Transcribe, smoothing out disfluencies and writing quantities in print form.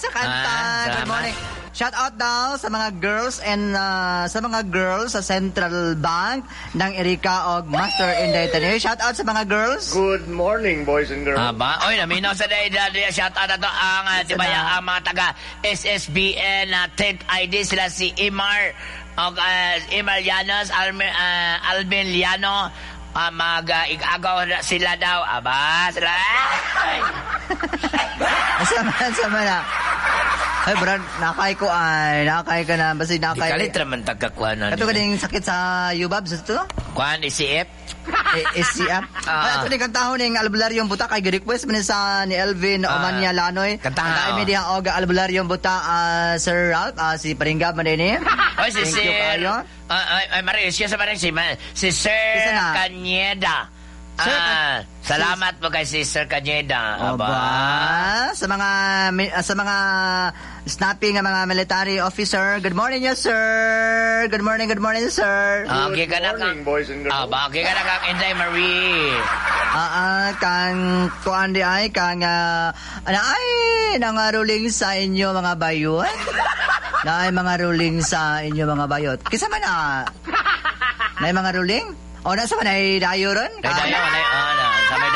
sa kanta. Good salamat. morning. Shout out daw sa mga girls and sa mga girls sa Central Bank ng Erika og Master Inday Tanay. Shout out sa mga girls. Good morning, boys and girls. Aba, oy, naminaw sa day shout out na to ang tibaya ang mga taga SSBN na 10th ID sila si Imar og Imar Llanos, Alvin Llano. Mag-igagaw sila daw. Aba, sila. Sama na. Ay, Brad, nakay ka na. Basta nakay. Di kalit naman tagkakuan na. Ito ka ding sakit sa yubab sa ito? Kuan, ICF? SCF? Ito din kantahon ng albularyong buta kay request man sa ni Elvin Omania Lanoy. Kantahon. Kantahon diha og albularyong buta Sir Ralph si Paringga man din eh. Oy, si Thank you Sir. kayo. Maria, siya sa maring si Sir Cañeda. Salamat po kay si Sir Cañeda. Aba, sa mga snapping nga mga military officer. Good morning, yes, sir. Good morning, sir. Good morning, boys and girls. Aba, kaya ka na kang Inday Marie. Kang kuan di ay kang nangaruling sa inyo mga bayot. Na ay mga ruling sa inyo mga bayot. Kisa man na mga ruling? O nasa man ay dayo ron? Dayo,